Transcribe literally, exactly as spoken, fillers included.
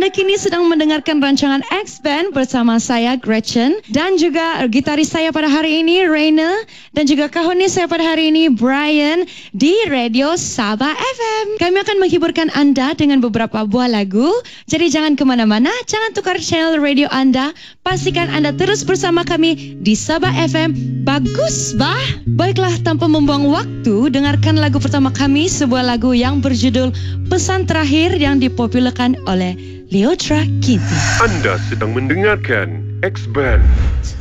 Anda kini sedang mendengarkan rancangan X-Band bersama saya, Gretchen, dan juga gitaris saya pada hari ini, Raina, dan juga kahonis saya pada hari ini, Brian, di Radio Sabah F M. Kami akan menghiburkan anda dengan beberapa buah lagu, jadi jangan kemana-mana, jangan tukar channel radio anda, pastikan anda terus bersama kami di Sabah F M. Bagus, bah? Baiklah, tanpa membuang waktu, dengarkan lagu pertama kami, sebuah lagu yang berjudul Pesan Terakhir yang dipopularkan oleh Leodra Kinti. Anda sedang mendengarkan X-Band.